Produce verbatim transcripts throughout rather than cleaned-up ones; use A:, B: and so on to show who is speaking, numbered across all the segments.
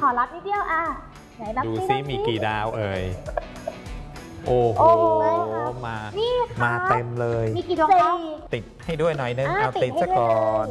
A: อรับนิดเดียวอ่ะไหนรับ
B: ดูซิมีกี่ดาวเอ่ยโอ้โหมามาเต็มเลย
A: มีกี่ดวงคะ
B: ติดให้ด้วยหน่อยนึงเอาติดซะก่อน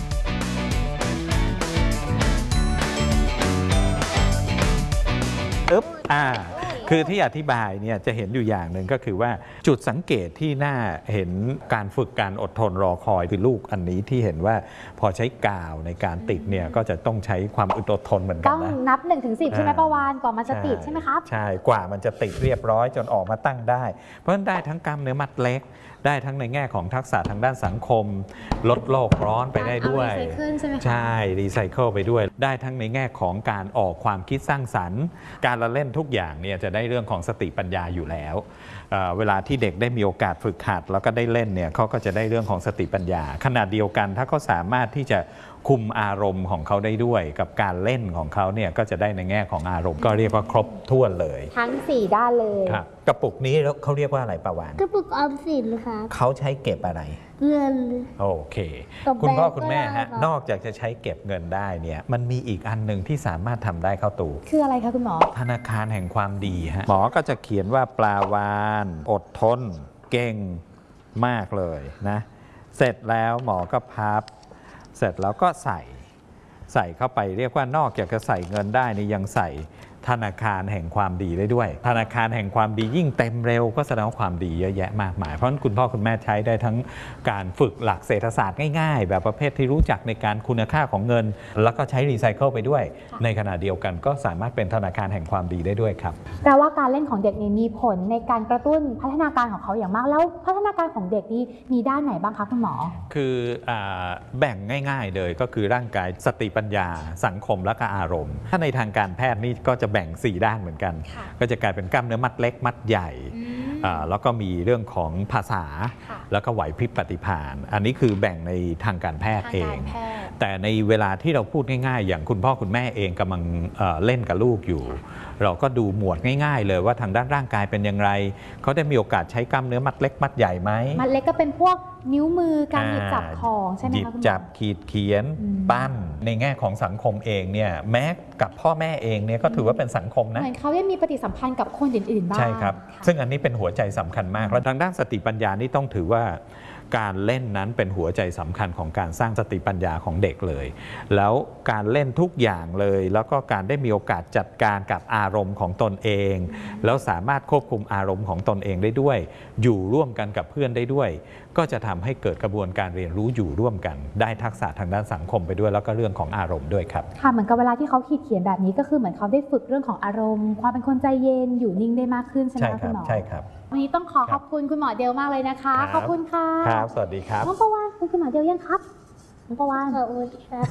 B: อึ๊บอ่าคือที่อธิบายเนี่ยจะเห็นอยู่อย่างหนึ่งก็คือว่าจุดสังเกตที่น่าเห็นการฝึกการอดทนรอคอยคือลูกอันนี้ที่เห็นว่าพอใช้กาวในการติดเนี่ยก็จะต้องใช้ความอดทนเหมือนกันนะ
A: ต้องนับหนึ่งถึงสิบใช่ไหมประวานก่อนมันจะติดใช่ไหมครับ
B: ใช่กว่ามันจะติดเรียบร้อยจนออกมาตั้งได้เพราะฉะนั้นได้ทั้งกล้ามเนื้อมัดเล็กได้ทั้งในแง่ของทักษะทางด้านสังคมลดโลกร้อนไปได้ด้วยใช่รีไซเคิลไปด้วยได้ทั้งในแง่ของการออกความคิดสร้างสรรค์การละเล่นทุกอย่างเนี่ยจะได้เรื่องของสติปัญญาอยู่แล้ว เ, เวลาที่เด็กได้มีโอกาสฝึกหัดแล้วก็ได้เล่นเนี่ยเขาก็จะได้เรื่องของสติปัญญาขณะเดียวกันถ้าเขาสามารถที่จะคุมอารมณ์ของเขาได้ด้วยกับการเล่นของเขาเนี่ยก็จะได้ในแง่ของอารมณ์ก็เรียกว่าครบถ้วนเลย
A: ทั้งสี่ด้านเลย
B: ครับกระปุกนี้เขาเรียกว่าอะไรประวาน
C: กระปุกออมสินค่ะ
B: เขาใช้เก็บอะไร
C: เงิน
B: โอเคคุณพ่อคุณแม่ฮะนอกจากจะใช้เก็บเงินได้เนี่ยมันมีอีกอันหนึ่งที่สามารถทำได้เข้าตู้
A: คืออะไรคะคุณหมอ
B: ธนาคารแห่งความดีฮะหมอก็จะเขียนว่าปลาวานอดทนเก่งมากเลยนะเสร็จแล้วหมอก็พับเสร็จแล้วก็ใส่ใส่เข้าไปเรียกว่านอกจากจะใส่เงินได้นี่ยังใส่ธนาคารแห่งความดีได้ด้วยธนาคารแห่งความดียิ่งเต็มเร็วก็แสดงว่าความดีเยอะแยะมากมายเพราะฉะนั้นคุณพ่อคุณแม่ใช้ได้ทั้งการฝึกหลักเศรษฐศาสตร์ง่ายๆแบบประเภทที่รู้จักในการคุณค่าของเงินแล้วก็ใช้รีไซเคิลไปด้วยในขณะเดียวกันก็สามารถเป็นธนาคารแห่งความดีได้ด้วยครับ
A: แปลว่าการเล่นของเด็กนี่มีผลในการกระตุ้นพัฒนาการของเขาอย่างมากแล้วพัฒนาการของเด็กนี่มีด้านไหนบ้างคะคุณหมอ
B: คือแบ่งง่ายๆเลยก็คือร่างกายสติปัญญาสังคมและก็อารมณ์ถ้าในทางการแพทย์นี่ก็จะแบ่งสี่ด้านเหมือนกันก็จะกลายเป็นกล้ามเนื้อมัดเล็กมัดใหญ่แล้วก็มีเรื่องของภาษาแล้วก็ไหวพริบปฏิภาณอันนี้คือแบ่งในทางการแพทย์เองแต่ในเวลาที่เราพูดง่ายๆอย่างคุณพ่อคุณแม่เองกำลังเล่นกับลูกอยู่เราก็ดูหมวดง่ายๆเลยว่าทางด้านร่างกายเป็นอย่างไรเขาได้มีโอกาสใช้กล้ามเนื้อมัดเล็กมัดใหญ่ไหม
A: มัดเล็กก็เป็นพวกนิ้วมือการหยิบจับของใช่ไหมคะ
B: หยิบจับขีดเขียนปั้นในแง่ของสังคมเองเนี่ยแม้กับพ่อแม่เองเนี่ยก็ถือว่าเป็นสังคมนะ
A: เหมือนเขาได้มีปฏิสัมพันธ์กับคนอื่นๆบ้าง
B: ใช่ครับซึ่งอันนี้เป็นหัวใจสำคัญมากแล้วทางด้านสติปัญญานี่ต้องถือว่าการเล่นนั้นเป็นหัวใจสำคัญของการสร้างสติปัญญาของเด็กเลยแล้วการเล่นทุกอย่างเลยแล้วก็การได้มีโอกาสจัดการกับอารมณ์ของตนเองแล้วสามารถควบคุมอารมณ์ของตนเองได้ด้วยอยู่ร่วมกันกับเพื่อนได้ด้วยก็จะทำให้เกิดกระบวนการเรียนรู้อยู่ร่วมกันได้ทักษะทางด้านสังคมไปด้วยแล้วก็เรื่องของอารมณ์ด้วยครับ
A: ค่ะเหมือนกับเวลาที่เขาขีดเขียนแบบนี้ก็คือเหมือนเขาได้ฝึกเรื่องของอารมณ์ความเป็นคนใจเย็นอยู่นิ่งได้มากขึ้นใช่ไหมคะคุณหมอ
B: ใช่ครับ
A: วันนี้ต้องขอขอบคุณคุณหมอเดลมากเลยนะคะขอบคุณค่ะ
B: ครับสวัสดีครับ
A: น้องประวานคุณคุณหมอเดลยังครับน้องประวาน
C: ขอบคุณครับ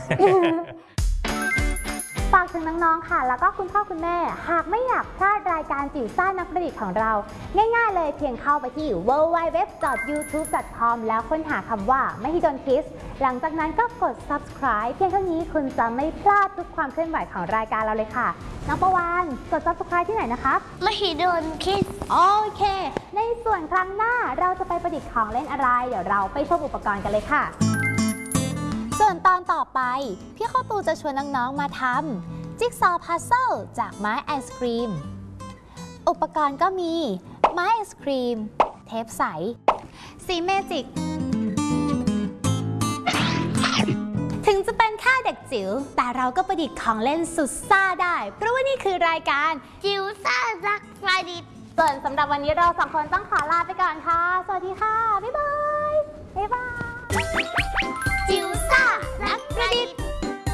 A: ฝากถึงน้องๆค่ะแล้วก็คุณพ่อคุณแม่หากไม่อยากพลาดรายการจิ๋วซ่านักประดิษฐ์ของเราง่ายๆเลยเพียงเข้าไปที่ ดับเบิลยู ดับเบิลยู ดับเบิลยู ดอท ยูทูบ ดอท คอม แล้วค้นหาคำว่า Mahidol Kids หลังจากนั้นก็กด ซับสไครบ์ เพียงเท่านี้คุณจะไม่พลาดทุกความเคลื่อนไหวของรายการเราเลยค่ะน้องประวานกด ซับสไครบ์ ที่ไหนนะครับ
C: Mahidol Kids
A: โอเคในส่วนครั้งหน้าเราจะไปประดิษฐ์ของเล่นอะไรเดี๋ยวเราไปชมอุปกรณ์กันเลยค่ะส่วนตอนต่อไปพี่ข้าวตูจะชวนน้องๆมาทำจิ๊กซอว์พัซเซิลจากไม้ไอศครีมอุปกรณ์ก็มีไม้ไอศครีมเทปใสสีเมจิกถึงจะเป็นแค่เด็กจิ๋วแต่เราก็ประดิษฐ์ของเล่นสุดซ่าได้เพราะว่านี่คือรายการ
C: จิ๋วซ่านักประดิษฐ์
A: ส่วนสำหรับวันนี้เราสองคนต้องขอลาไปก่อนค่ะสวัสดีค่ะบ๊ายบายบ๊ายบาย
C: จิ๋วซ่านักประดิษฐ์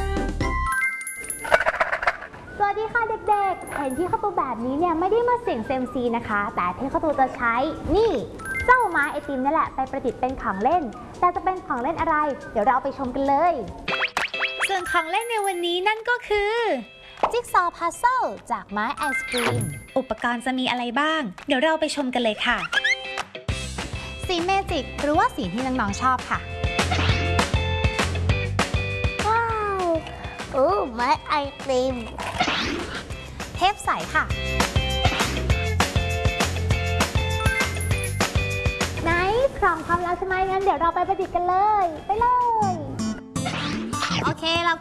A: สวัสดีค่ะเด็กๆเห็นที่ข้าวตูแบบนี้เนี่ยไม่ได้มาเสี่ยงเซมซีนะคะแต่ที่ข้าวตูจะใช้นี่เจ้าไม้ไอติมนี่แหละไปประดิษฐ์เป็นของเล่นแต่จะเป็นของเล่นอะไรเดี๋ยวเราไปชมกันเลยส่วนของเล่นในวันนี้นั่นก็คือจิ๊กซอว์พัซเซิลจากไม้ไอศกรีมอุปกรณ์จะมีอะไรบ้างเดี๋ยวเราไปชมกันเลยค่ะสีเมจิกหรือว่าสีที่น้องๆชอบค่ะ
C: ว้าวโอ้ไม้ไอติม
A: เทปใสค่ะไหนพร้อมพร้อมแล้วใช่ไหมงั้นเดี๋ยวเราไปประดิษฐ์กันเลยไปเลยโอเคเรา